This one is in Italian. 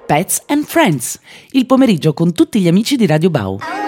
Pets and Friends, il pomeriggio con tutti gli amici di Radio Bau.